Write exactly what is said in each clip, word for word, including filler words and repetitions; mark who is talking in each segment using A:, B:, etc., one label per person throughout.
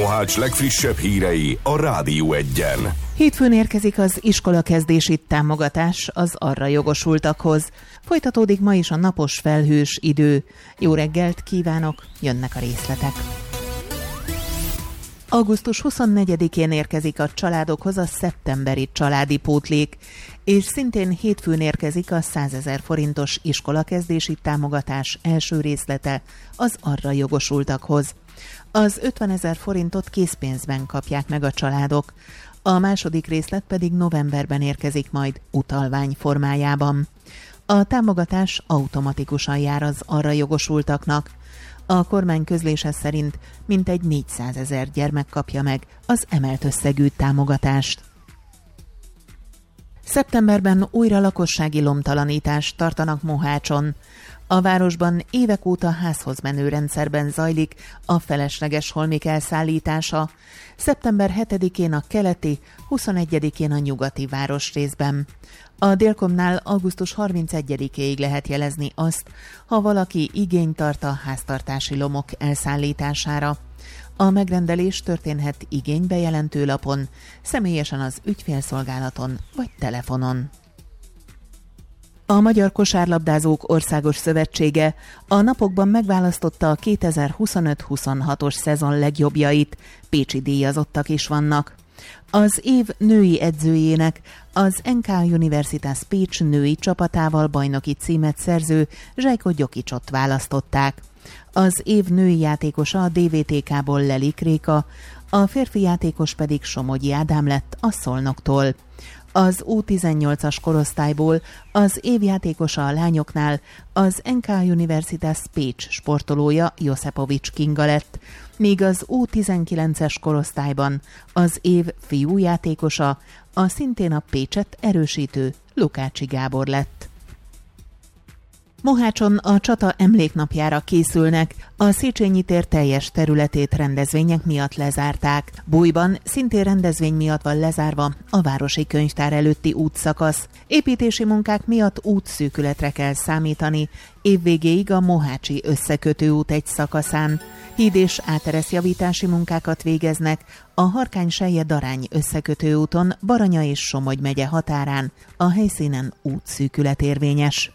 A: Mohács legfrissebb hírei a Rádió Egyen.
B: Hétfőn érkezik az iskolakezdési támogatás az arra jogosultakhoz. Folytatódik ma is a napos felhős idő. Jó reggelt kívánok, jönnek a részletek. augusztus huszonnegyedikén érkezik a családokhoz a szeptemberi családi pótlék, és szintén hétfőn érkezik a százezer forintos iskolakezdési támogatás első részlete az arra jogosultakhoz. Az ötvenezer forintot készpénzben kapják meg a családok, a második részlet pedig novemberben érkezik majd utalvány formájában. A támogatás automatikusan jár az arra jogosultaknak. A kormány közlése szerint mintegy négyszázezer gyermek kapja meg az emelt összegű támogatást. Szeptemberben újra lakossági lomtalanítást tartanak Mohácson. A városban évek óta házhoz menő rendszerben zajlik a felesleges holmik elszállítása. Szeptember hetedikén a keleti, huszonegyedikén a nyugati városrészben. A Délkomnál augusztus harmincegyedikéig lehet jelezni azt, ha valaki igényt tart a háztartási lomok elszállítására. A megrendelés történhet igénybejelentő lapon, személyesen az ügyfélszolgálaton vagy telefonon. A Magyar Kosárlabdázók Országos Szövetsége a napokban megválasztotta a kétezer-huszonöt-huszonhatos szezon legjobbjait, pécsi díjazottak is vannak. Az év női edzőjének az en ká Universitas Pécs női csapatával bajnoki címet szerző Zsajko Gyokicsot választották. Az év női játékosa a dé vé té ká-ból Lelik Réka, a férfi játékos pedig Somogyi Ádám lett a Szolnoktól. Az U tizennyolcas korosztályból az évjátékosa a lányoknál az en ká Universitas Pécs sportolója Joszepovics Kinga lett, míg az U tizenkilences korosztályban az év fiújátékosa a szintén a Pécset erősítő Lukácsi Gábor lett. Mohácson a csata emléknapjára készülnek, a Széchenyi tér teljes területét rendezvények miatt lezárták. Bújban szintén rendezvény miatt van lezárva a városi könyvtár előtti útszakasz. Építési munkák miatt útszűkületre kell számítani, évvégéig a Mohácsi összekötő út egy szakaszán. Híd és átereszjavítási munkákat végeznek a Harkány-Selje-Darány összekötő úton Baranya és Somogy megye határán, a helyszínen útszűkület érvényes.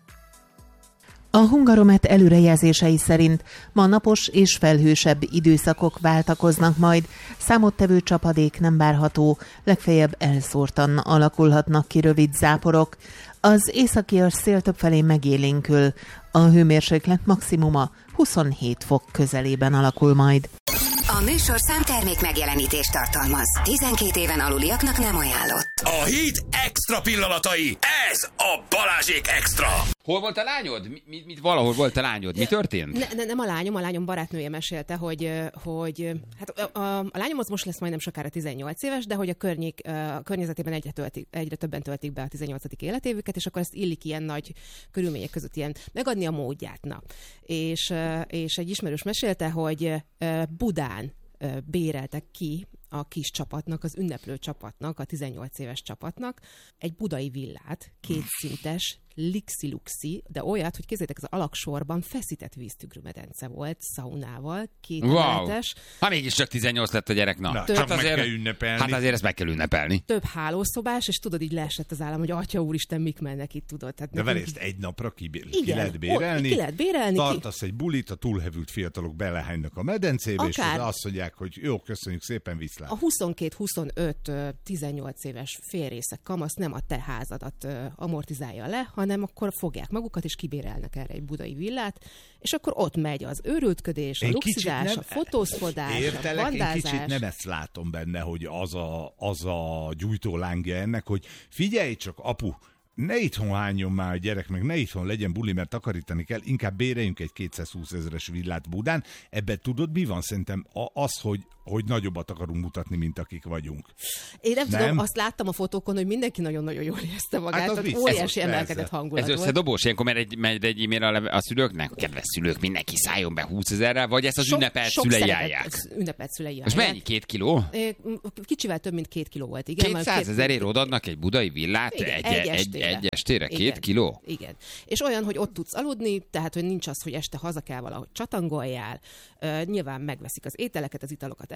B: A Hungaromet előrejelzései szerint ma napos és felhősebb időszakok váltakoznak majd, számottevő csapadék nem várható, legfeljebb elszórtan alakulhatnak ki rövid záporok. Az északias szél többfelé megélénkül, a hőmérséklet maximuma huszonhét fok közelében alakul majd.
C: A műsorszám termék megjelenítést tartalmaz. tizenkét éven aluliaknak nem ajánlott.
D: A hét extra pillanatai. Ez a Balázsék extra.
E: Hol volt a lányod? Mi, mi, mit, valahol volt a lányod? Mi történt?
F: Ne, ne, nem a lányom, a lányom barátnője mesélte, hogy, hogy hát a, a, a lányom az most lesz majdnem sokára tizennyolc éves, de hogy a, környék, a környezetében egyre, töltik, egyre többen töltik be a tizennyolcadik életévüket, és akkor ezt illik ilyen nagy körülmények között ilyen megadni a módját. Na. És, és egy ismerős mesélte, hogy Budán béreltek ki a kis csapatnak, az ünneplő csapatnak, a tizennyolc éves csapatnak egy budai villát, kétszintes, lixi-luxi, de olyat, hogy képzeljétek, az alaksorban feszített víztükrőmedence volt, szaunával, két emeletes.
E: Wow. Hát mégis csak tizennyolc lett a gyerek, na.
D: na
E: több,
D: csak
E: azért,
D: meg kell ünnepelni.
E: Hát azért ezt meg kell ünnepelni.
F: Több hálószobás, és tudod, így leesett az állam, hogy atya úristen, mik mennek itt, tudod. Tehát
D: de várj, ezt egy napra ki, igen, ki lehet bérelni.
F: Ki lehet bérelni.
D: Tartasz ki... egy bulit, a túlhevült fiatalok belehánynak a medencébe, akár... és azt mondják, hogy jó, köszönjük szépen, viszlát.
F: A huszonkettő-huszonöt tizennyolc éves félrészek kamasz nem a te házadat amortizálja le, hanem akkor fogják magukat, és kibérelnek erre egy budai villát, és akkor ott megy az őrültködés, a én luxizás, nem, a fotózkodás,
D: értelek,
F: a vandázás.
D: Én kicsit nem ezt látom benne, hogy az a, az a gyújtólángja ennek, hogy figyelj csak, apu, ne itthon hányjon már a gyerek, meg ne itthon legyen buli, mert takarítani kell, inkább béreljünk egy kétszázhúsz ezeres villát Budán. Ebben tudod, mi van? Szerintem az, hogy, hogy nagyobbat akarunk mutatni, mint akik vagyunk.
F: Én nem, nem tudom, azt láttam a fotókon, hogy mindenki nagyon-nagyon jól érezte magát, hát tehát óriási emelkedett hangulat
E: volt. Ez összedobós, ilyenkor megy egy, megy egy e-mail a, a szülőknek, kedves szülők, mindenki szálljon be húszezerrel, vagy ezt az sok, ünnepelt sok szülei állják?
F: Ünnepelt szülei állják.
E: Most mennyi? Két kiló?
F: Kicsivel több, mint két kiló volt, igen.
E: kétszázezerért odadnak egy budai villát
F: igen,
E: egy,
F: egy,
E: egy, egy estére? Két igen, kiló?
F: Igen. És olyan, hogy ott tudsz aludni, tehát, hogy nincs az, hogy este haza kell valahogy csatangoljál. Uh, nyilván megveszik az ételeket, az italokat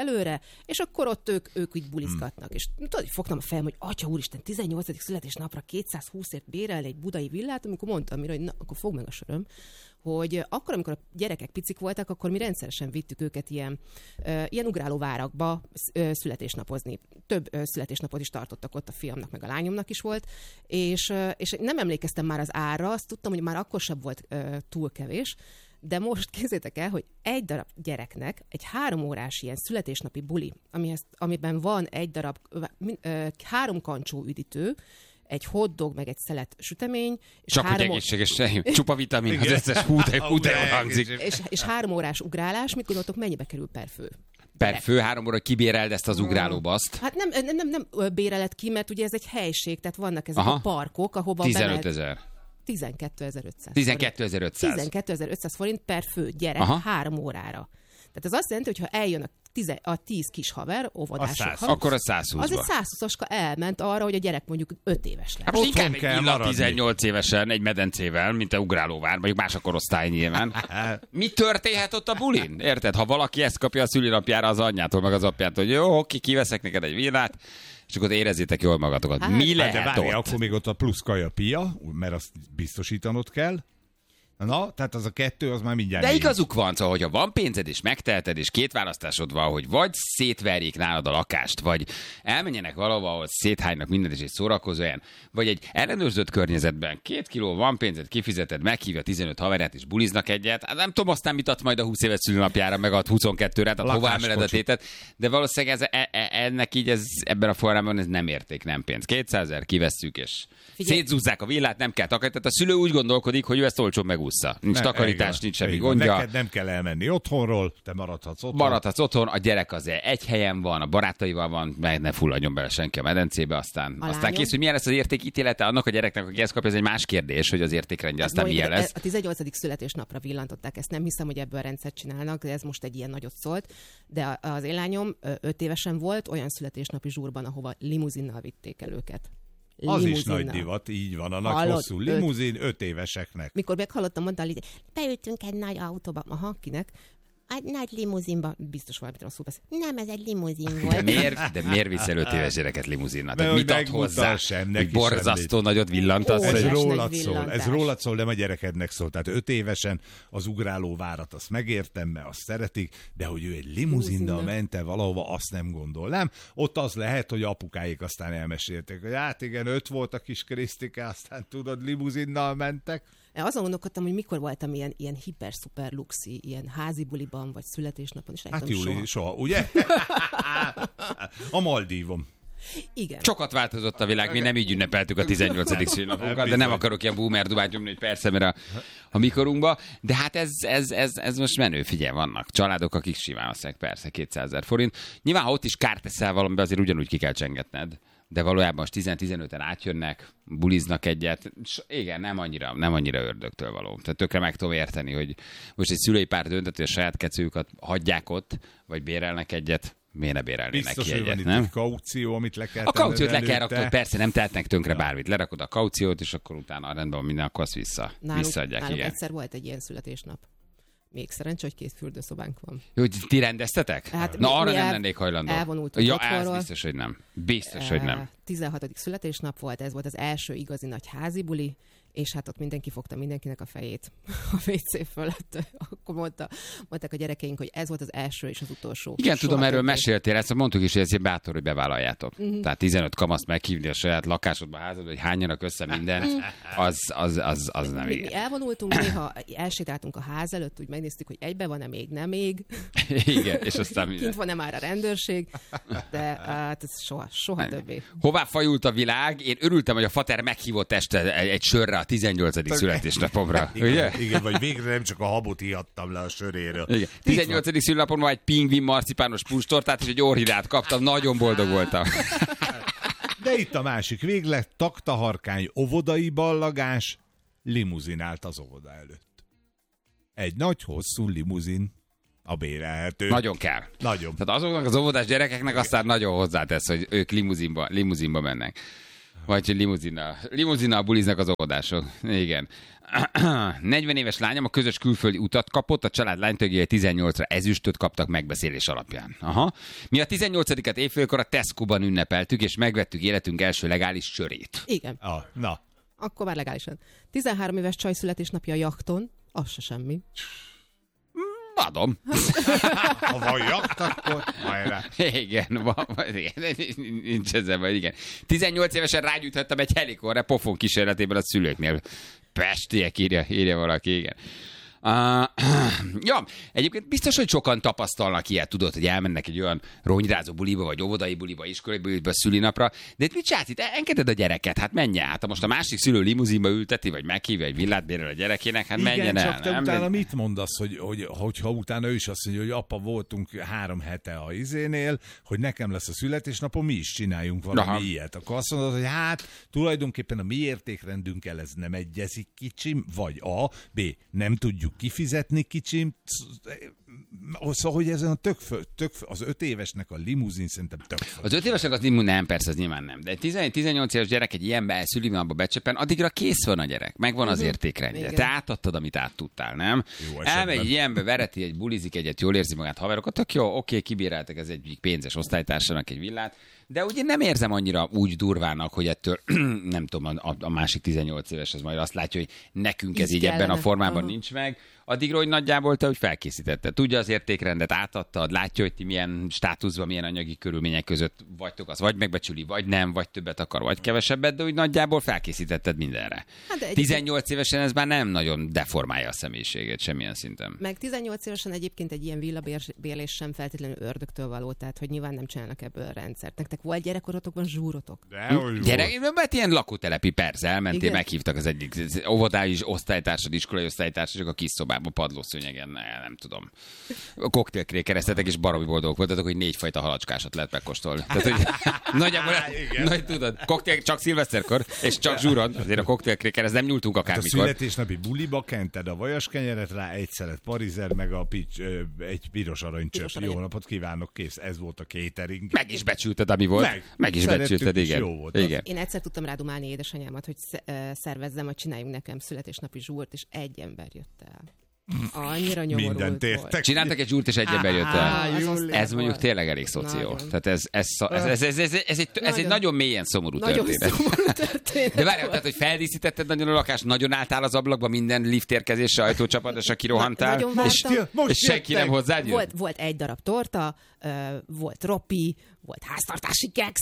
F: előre, és akkor ott ők, ők így bulizgatnak. És tudod, fogtam a fejem, hogy atya úristen, tizennyolcadik születésnapra kétszázhúszért bérelni egy budai villát, amikor mondtam mire, hogy na, akkor fog meg a söröm, hogy akkor, amikor a gyerekek picik voltak, akkor mi rendszeresen vittük őket ilyen, uh, ilyen ugrálóvárakba uh, születésnapozni. Több uh, születésnapot is tartottak ott, a fiamnak meg a lányomnak is volt, és, uh, és nem emlékeztem már az árra, azt tudtam, hogy már akkor sem volt uh, túl kevés, de most képzeljétek el, hogy egy darab gyereknek egy három órás ilyen születésnapi buli, amihez, amiben van egy darab uh, három kancsó üdítő, egy hotdog, meg egy szelet sütemény. És
E: Csak
F: három
E: hogy egészséges, csupa vitamin, az összes hút, hút hangzik.
F: És, és három órás ugrálás, mit gondoltok, mennyibe kerül per fő?
E: Per fő három óra kibéreld ezt az ugrálóbaszt.
F: Hát nem, nem, nem, nem bérelet ki, mert ugye ez egy helység, tehát vannak ezek Aha. a parkok, ahova
E: tizenöt ezer.
F: tizenkétezer-ötszáz.
E: tizenkétezer-ötszáz.
F: tizenkétezer-ötszáz forint per fő gyerek
E: Aha.
F: három órára. Tehát ez azt jelenti, hogy ha eljön a, tize, a tíz kis haver, óvodások,
E: haver, akkor a százhúszba.
F: Az egy százhúszaska elment arra, hogy a gyerek mondjuk öt éves lesz.
E: Hát inkább egy villa tizennyolc évesen egy medencével, mint a ugrálóvár, mondjuk más a korosztály nyilván. Mi történhet ott a bulin? Érted? Ha valaki ezt kapja a szülinapjára az anyjától, meg az apjától, hogy jó, oké, kiveszek neked egy villát, és akkor érezzétek jól magatokat. Hát, mi lehet
D: hát de várj,
E: ott?
D: Akkor még ott a plusz kaja pia, mert azt biztosítanod kell. Na, tehát az a kettő, az már mindjárt...
E: De igazuk van, szóval, hogyha van pénzed és megteheted, és két választásod van, hogy vagy szétverjék nálad a lakást, vagy elmenjenek valahova, ahol széthánynak mindent, és egy szórakozó olyan, vagy egy ellenőrzött környezetben két kiló van pénzed, kifizeted, meghívja tizenöt haverját, és buliznak egyet. Hát nem tudom, aztán mit ad majd a húsz éves szülinapjára, meg a huszonkettőre, tehát hová emeled a tétet. De valószínűleg ez, e, e, ennek így ez, ebben a formában ez nem érték, nem pénz. kétszázezer kivesszük, és Figyelj. szétzúzzák a villát, nem kell takarítani. Tehát a szülő úgy gondolkodik, hogy ő ezt olcsón megúszza. Nincs ne, takarítás, igen, nincs semmi igen. gondja.
D: Neked nem kell elmenni otthonról, te maradhatsz otthon.
E: Maradhatsz otthon, a gyerek azért egy helyen van, a barátaival van, meg ne fulladjon bele senki a medencébe, aztán, aztán kész, hogy milyen lesz az értékítélete annak a gyereknek, aki ezt kapja, ez egy más kérdés, hogy az értékrendje aztán milyen lesz.
F: A tizennyolcadik születésnapra villantották ezt, nem hiszem, hogy ebből rendszert csinálnak, de ez most egy ilyen nagyot szólt. De az én lányom öt évesen volt olyan születésnapi zsúrban, ahova limuzinnal vitték el őket.
D: Az is nagy divat, így van, a nagy Hallott, hosszú limuzin öt, öt éveseknek.
F: Mikor meghallottam, mondta, hogy beültünk egy nagy autóba. Aha, kinek? Egy nagy limuzinba, biztos valamit rosszul beszél. Nem, ez egy limuzin volt.
E: De miért, de miért visz el öt éves gyereket limuzinnal? Tehát mit ad hozzá? Sem, hogy borzasztó nagyot villantasz?
D: Ez rólad szól, ez rólad szól, nem a gyerekednek szól. Tehát öt évesen az ugráló várat, azt megértem, mert azt szeretik, de hogy ő egy limuzinnal ment el valahova, azt nem gondolnám. Ott az lehet, hogy apukáik aztán elmesélték, hogy hát igen, öt volt a kis Krisztike, aztán tudod, limuzinnal mentek.
F: Azon gondolkodtam, hogy mikor voltam ilyen, ilyen hiper-szuper luxi, ilyen házi buliban, vagy születésnapon, és
D: hát Júli, soha. soha, ugye? A Maldívon.
F: Igen.
E: Sokat változott a világ, mi nem így ünnepeltük a tizennyolcadik szülinapunkat, de nem akarok ilyen boomer dubát nyomni, hogy persze, mert a, a mikorunkba. De hát ez, ez, ez, ez most menő, figyelj, vannak családok, akik simán azt persze kétszázezer forint. Nyilván, ha ott is kárt teszel valamiben, azért ugyanúgy ki kell csengetned. De valójában most tíz-tizenöten átjönnek, buliznak egyet. Igen, nem annyira, nem annyira ördögtől való. Tehát tökre meg tudom érteni, hogy most egy szülői pár döntött, hogy a saját kecőjüket hagyják ott, vagy bérelnek egyet. Miért ne bérelnének
D: biztos,
E: ki egyet,
D: van
E: nem?
D: Itt egy kaució, amit le kell
E: A kauciót le kell rakni, persze, nem tehetnek tönkre ja. bármit. Lerakod a kauciót, és akkor utána rendben van minden, akkor azt vissza,
F: nálunk,
E: visszaadják.
F: Nálunk
E: igen.
F: egyszer volt egy ilyen születésnap. Még szerencsé, hogy két fürdőszobánk van.
E: Jó, hogy ti rendeztetek?
F: Hát
E: Na,
F: mi,
E: arra
F: mi
E: nem
F: el,
E: lennék hajlandó.
F: Elvonultunk
E: ja,
F: otthonról.
E: ez biztos, hogy nem. Biztos, hogy nem.
F: tizenhatodik születésnap volt, ez volt az első igazi nagy házi buli, és hát ott mindenki fogta mindenkinek a fejét a vé cé fölött. Akkor mondta, mondták a gyerekeink, hogy ez volt az első és az utolsó.
E: Igen,
F: soha
E: tudom, erről
F: többé.
E: meséltél, ezt mondtuk is, hogy ez egy bátor, hogy bevállaljátok. Uh-huh. Tehát tizenöt kamaszt meghívni a saját lakásodba, házadba, hogy hányanak össze mindent, az, az, az, az nem
F: mi,
E: igen.
F: Mi elvonultunk, néha elsétáltunk a ház előtt, úgy megnéztük, hogy egybe van-e még, nem még.
E: Igen, és aztán minden.
F: Kint van-e már a rendőrség, de hát ez soha, soha többé.
E: Hová fajult a világ? Én örültem, hogy a fater meghívott este egy sörre a tizennyolcadik születésnapomra.
D: Igen,
E: ugye?
D: igen, vagy végre nem csak a habot ihattam le a söréről.
E: Igen. tizennyolcadik szülinapomra egy pingvin marcipános pustortát és egy orhidát kaptam, nagyon boldog voltam.
D: De itt a másik véglet, taktaharkány óvodai ballagás, limuzin állt az óvoda előtt. Egy nagy, hosszú limuzin, a bérelhető.
E: Nagyon kell.
D: Nagyon.
E: Tehát azoknak az óvodás gyerekeknek aztán nagyon hozzátesz, hogy ők limuzinba, limuzinba mennek. Vagy limuzinnal. Limuzinnal buliznak az óvodások. Igen. negyven éves lányom a közös külföldi utat kapott, a család lánytagjai tizennyolcra ezüstöt kaptak megbeszélés alapján. Aha. Mi a tizennyolcadikat évfélkor a Tesco-ban ünnepeltük, és megvettük életünk első legális sörét.
F: Igen.
D: Ah, na.
F: Akkor már legálisan. tizenhárom éves csaj születésnapja a jachton, az se semmi.
E: Adom.
D: Ha van jakt, akkor hajrá.
E: Igen, van, igen, nincs ezzel baj, igen. tizennyolc évesen rágyújthattam egy helikorra pofon kísérletében a szülőknél. Pestiek, írja, írja valaki, igen. Uh, ja, egyébként biztos, hogy sokan tapasztalnak ilyet, tudod, hogy elmennek egy olyan ronyrázó buliba, vagy óvodai buliba, iskolai buliba, szülinapra, de itt mit csinálsz? Itt engeded a gyereket, hát menjen át. Ha most a másik szülő limuzinba ülteti, vagy meghívja egy villát bérel a gyerekének, hát
D: igen,
E: menjen
D: csak
E: el.
D: te
E: nem?
D: utána mit mondasz, hogy, hogy, hogyha utána ő is azt mondja, hogy apa, voltunk három hete a izénél, hogy nekem lesz a születésnapom, mi is csináljunk valami Aha. ilyet. Akkor azt mondod, hogy hát tulajdonképpen a mi értékrendünkkel ez nem egyezik kicsim, vagy A, B, nem tudjuk kifizetni kicsim, szóval, hogy ezen a tök, föl, tök föl, az öt évesnek a limuzin szerintem tök föl.
E: Az öt évesnek az limuzin nem, persze, az nyilván nem. De egy tizennyolc éves gyerek egy ilyenbe szülinapba becsepen, addigra kész van a gyerek, megvan az értékrendje. Te átadtad, amit át tudtál, nem? Elmegy egy ilyenbe, vereti egy, bulizik egyet, jól érzi magát haverokat, tök jó, oké, kibíráltak ez egy pénzes osztálytársának egy villát, de ugye nem érzem annyira úgy durvának, hogy ettől, nem tudom, a, a másik tizennyolc éves az majd azt látja, hogy nekünk ez így, így ebben a formában Aha. nincs meg. Addigra, hogy nagyjából te, hogy felkészítetted. Tudja az értékrendet, átadtad, látja, hogy ti milyen státuszban, milyen anyagi körülmények között vagytok, az vagy megbecsüli, vagy nem, vagy többet akar, vagy kevesebbet, de úgy nagyjából felkészítetted mindenre. Hát egyébként... tizennyolc évesen ez már nem nagyon deformálja a személyiségét semmilyen szinten.
F: Meg tizennyolc évesen egyébként egy ilyen villabérlés sem feltétlenül ördögtől való, tehát hogy nyilván nem csinálnak ebből a rendszert. Nektek volt gyerekkorotokban zsúrotok?
E: Gyerek, mert ilyen lakótelepi, persze, elmentél, meghívtak az egyik óvodái osztálytársad, iskolai osztálytársad, csak a kis szobában, padlószőnyegen, nem, nem tudom. Koktélkré keresztetek, és baromi boldogok voltatok, hogy négy fajta halacskásat lehet megkóstolni. Tehát, hogy nagyjából, nagy, tudod, koktél, csak szilveszterkor, és csak zsúron, azért a koktélkré kereszt, nem nyúltunk akármikor.
D: Hát a születésnapi buliba kented a vajas kenyeret rá, egy szelet parizer, meg a pics, ö, egy piros aranycsöp. Jó napot kívánok, kész, ez volt a catering.
E: Meg is becsülted, ami volt. Meg, meg is becsülted, igen.
D: Jó volt
E: igen.
F: Én egyszer tudtam rádumálni édesanyámat, hogy szervezzem, hogy csináljunk nekem születésnapi zsúrt, és egy ember jött el. Annyira nyomorult volt.
E: Csináltak egy zsúrt, és egy ember jött el. Ez mondjuk tényleg elég szoció. Tehát ez, ez, ez, ez, ez, ez, ez, egy, ez egy nagyon mélyen szomorú
F: nagyon
E: történet.
F: Szomorú történet.
E: De várjál, tehát, hogy feldíszítetted nagyon a lakást, nagyon álltál az ablakba, minden liftérkezésre, ajtócsapatosra kirohantál,
F: Na,
E: és, és senki nem hozzád jött?
F: Volt, volt egy darab torta, uh, volt ropi, volt háztartási keksz.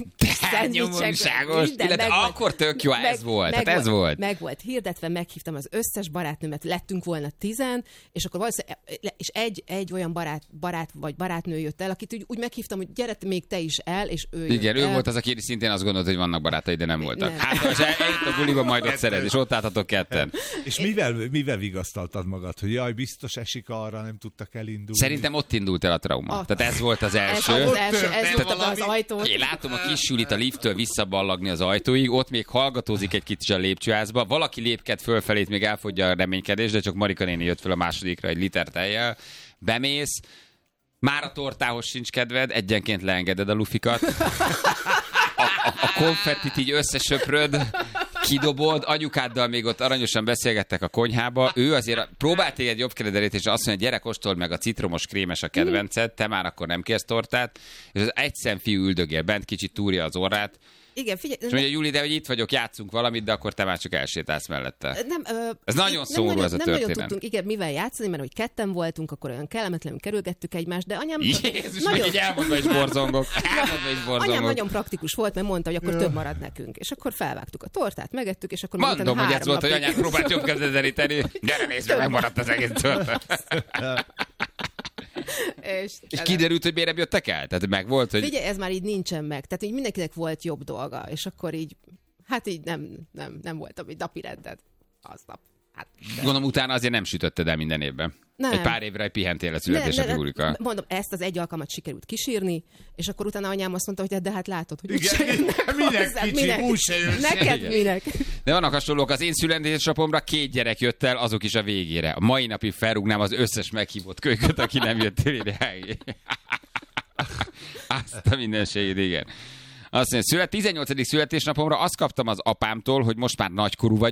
E: Te nyomorúságos. Illetve akkor tök jó, ez volt. Tehát ez volt.
F: Meg volt hirdetve, meghívtam az összes barátnőmet, lettünk volna tizen, és akkor valószínűleg, és egy, egy olyan barát, barát vagy barátnő jött el, akit úgy, úgy meghívtam, hogy gyere még te is el, és ő
E: igen, ő
F: el.
E: volt az, aki szintén azt gondolt, hogy vannak barátai, de nem voltak. Nem. Hát, ha eljött a buliba, majd ott szeret, és ott álltatok ketten.
D: És mivel, mivel vigasztaltad magad, hogy jaj, biztos esik arra, nem tudtak elindulni?
E: Szerintem ott indult el a trauma. A... Tehát ez volt az első.
F: Ez az első, ez volt az ajtót.
E: Én látom a kis Julit a lifttől visszaballagni az ajtóig, ott még hallgatózik egy kicsit a lépcsőházba, valaki lépked fölfelét, még elfogyja a reménykedés, de csak Marika néni jött fel a másodikra egy liter tejjel. Bemész, már a tortához sincs kedved, egyenként leengeded a lufikat. A, a, a konfettit így összesöpröd, kidobod, anyukáddal még ott aranyosan beszélgettek a konyhába, ő azért próbált téged jobb keredelét, és azt mondja, gyere, kóstold meg a citromos krémes a kedvenced, te már akkor nem kérsz tortát, és az egy szemfiú üldögél bent, kicsit túrja az orrát.
F: Igen, figyelj.
E: És mondja, Juli, de hogy itt vagyok, játszunk valamit, de akkor te már csak elsétálsz mellette.
F: Nem, ö,
E: ez nagyon szomorú ez a
F: nem
E: történet.
F: Nem nagyon tudtunk, igen, mivel játszani, mert hogy ketten voltunk, akkor olyan kellemetlenül kerülgettük egymást, de anyám...
E: Jézus, nagyon... meg így elmondva is borzongok. Elmondva is borzongok.
F: Anyám nagyon praktikus volt, mert mondta, hogy akkor több marad nekünk. És akkor felvágtuk a tortát, megettük, és akkor...
E: Mondom, hogy ez volt, hogy anyám próbált jobb kezdeníteni. Gyere, nézd meg, megmaradt az egész torta. És, és kiderült, hogy miért jöttek el? Tehát meg volt, hogy...
F: Figyelj, ez már így nincsen meg. Tehát így mindenkinek volt jobb dolga, és akkor így, hát így nem, nem, nem voltam így napi rendet aznap. Hát, de...
E: Gondolom, utána azért nem sütötted el minden évben. Nem. Egy pár évre pihentél a születésnapi bulika.
F: Mondom, ezt az egy alkalmat sikerült kisírni, és akkor utána anyám azt mondta, hogy de hát látod, hogy
D: igen, minek kicsi, úgy se jössz.
F: Neked igen. Minek?
E: De vannak hasonlók, az én születésnapomra két gyerek jött el, azok is a végére. A mai napig felrúgnám az összes meghívott kölyköt, aki nem jött el ide. Azt a mindenségét, igen. Azt mondja, szület, tizennyolcadik születésnapomra azt kaptam az apámtól, hogy most már nagykorú vagyok,